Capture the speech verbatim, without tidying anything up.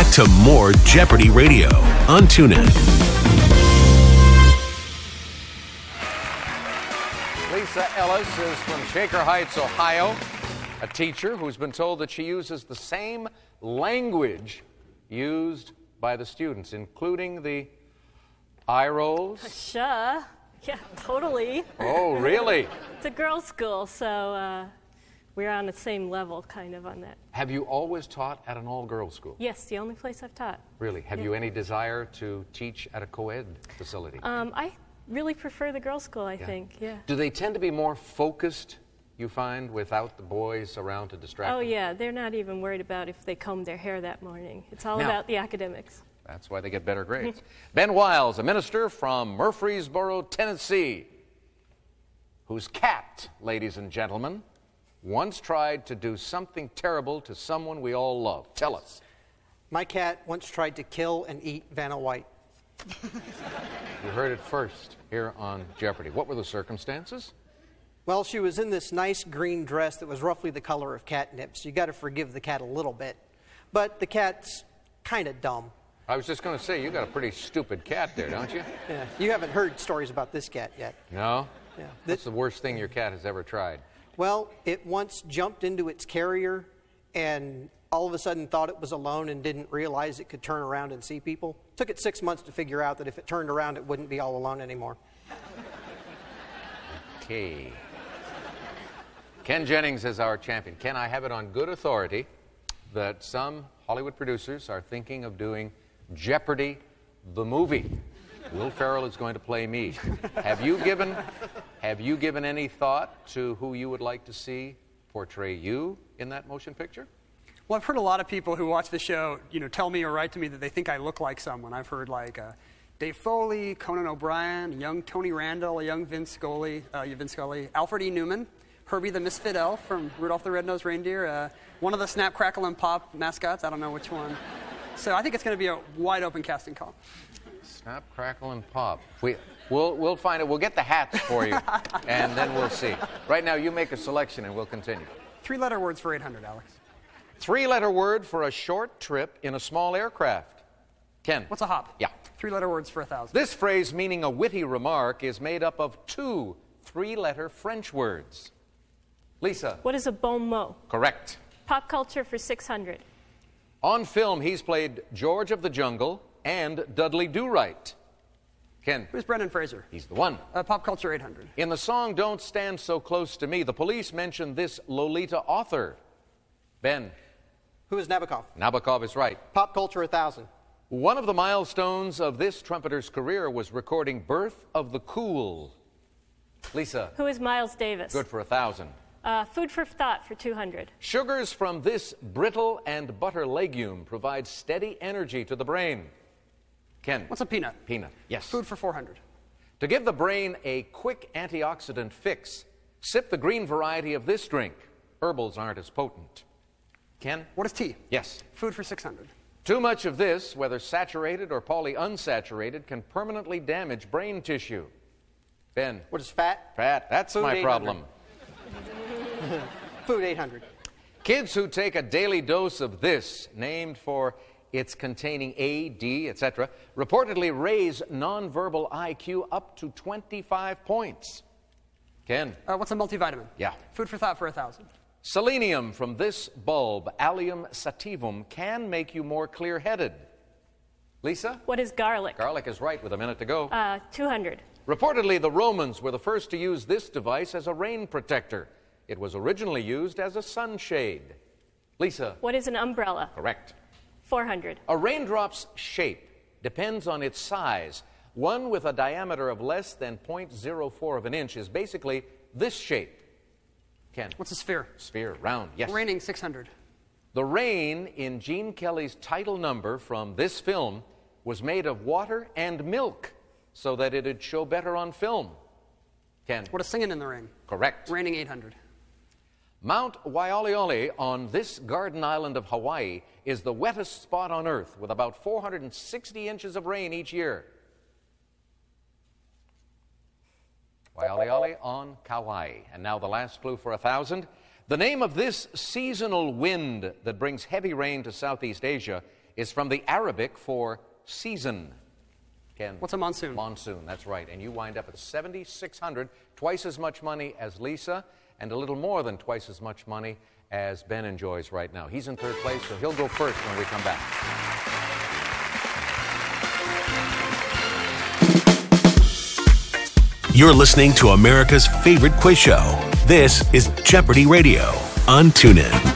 back to more Jeopardy Radio on TuneIn. Lisa Ellis is from Shaker Heights, Ohio, a teacher who's been told that she uses the same language used by the students, including the eye rolls. Sure. Yeah, totally. Oh, really? It's a girls' school, so uh, we're on the same level, kind of, on that. Have you always taught at an all-girls school? Yes, the only place I've taught. Really? Have yeah. you any desire to teach at a co-ed facility? Um, I really prefer the girls' school, I yeah. think, yeah. Do they tend to be more focused, you find, without the boys around to distract Oh, them? yeah, they're not even worried about if they combed their hair that morning. It's all Now, about the academics. That's why they get better grades. Ben Wiles, a minister from Murfreesboro, Tennessee, whose cat, ladies and gentlemen, once tried to do something terrible to someone we all love. Tell us. My cat once tried to kill and eat Vanna White. You heard it first here on Jeopardy. What were the circumstances? Well, she was in this nice green dress that was roughly the color of catnip, so you got to forgive the cat a little bit. But the cat's kind of dumb. I was just going to say, you got a pretty stupid cat there, don't you? Yeah. You haven't heard stories about this cat yet. No? Yeah. What's the worst thing your cat has ever tried? Well, it once jumped into its carrier and all of a sudden thought it was alone and didn't realize it could turn around and see people. It took it six months to figure out that if it turned around, it wouldn't be all alone anymore. Okay. Ken Jennings is our champion. Ken, I have it on good authority that some Hollywood producers are thinking of doing Jeopardy, the movie. Will Ferrell is going to play me. Have you given, have you given any thought to who you would like to see portray you in that motion picture? Well, I've heard a lot of people who watch the show, you know, tell me or write to me that they think I look like someone. I've heard like uh, Dave Foley, Conan O'Brien, young Tony Randall, a young Vince Scully, uh, Vince Scully, Alfred E. Newman, Herbie the Misfit Elf from Rudolph the Red-Nosed Reindeer, uh, one of the Snap, Crackle, and Pop mascots. I don't know which one. So I think it's going to be a wide-open casting call. Snap, Crackle, and Pop. We, we'll, we'll find it. We'll get the hats for you, and then we'll see. Right now, you make a selection, and we'll continue. Three-letter words for eight hundred, Alex. Three-letter word for a short trip in a small aircraft. Ken. What's a hop? Yeah. Three-letter words for a thousand. This phrase, meaning a witty remark, is made up of two three-letter French words. Lisa. What is a bon mot? Correct. Pop culture for six hundred. On film, he's played George of the Jungle and Dudley Do-Right. Ken. Who's Brendan Fraser? He's the one. Uh, pop culture eight hundred. In the song Don't Stand So Close to Me, the police mentioned this Lolita author. Ben. Who is Nabokov? Nabokov is right. Pop culture one thousand. One of the milestones of this trumpeter's career was recording Birth of the Cool. Lisa. Who is Miles Davis? Good for a thousand. Uh, food for thought for two hundred. Sugars from this brittle and butter legume provide steady energy to the brain. Ken. What's a peanut? Peanut, yes. Food for four hundred. To give the brain a quick antioxidant fix, sip the green variety of this drink. Herbals aren't as potent. Ken. What is tea? Yes. Food for six hundred. Too much of this, whether saturated or polyunsaturated, can permanently damage brain tissue. Ben. What is fat? Fat, that's Food my problem. Food eight hundred. Kids who take a daily dose of this, named for its containing A, D, et cetera, reportedly raise nonverbal I Q up to twenty-five points. Ken. Uh, what's a multivitamin? Yeah. Food for thought for a thousand. Selenium from this bulb, Allium sativum, can make you more clear-headed. Lisa? What is garlic? Garlic is right with a minute to go. Uh, two hundred. Reportedly, the Romans were the first to use this device as a rain protector. It was originally used as a sunshade. Lisa? What is an umbrella? Correct. four hundred. A raindrop's shape depends on its size. One with a diameter of less than zero point zero four of an inch is basically this shape. Ken? What's a sphere? Sphere, round, yes. Raining six hundred. The rain in Gene Kelly's title number from this film was made of water and milk so that it'd show better on film. Ken? What is singing in the rain? Correct. Raining eight hundred. Mount Waialeole on this garden island of Hawaii is the wettest spot on Earth with about four hundred sixty inches of rain each year. Waialeole on Kauai. And now the last clue for a thousand. The name of this seasonal wind that brings heavy rain to Southeast Asia is from the Arabic for season. Ken, what's a monsoon? Monsoon, that's right. And you wind up at seventy-six hundred, twice as much money as Lisa, and a little more than twice as much money as Ben enjoys right now. He's in third place, so he'll go first when we come back. You're listening to America's favorite quiz show. This is Jeopardy Radio on TuneIn.